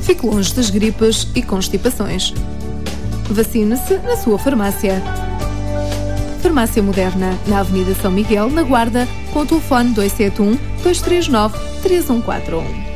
Fique longe das gripes e constipações. Vacine-se na sua farmácia. Farmácia Moderna, na Avenida São Miguel, na Guarda, com o telefone 271 239 3141.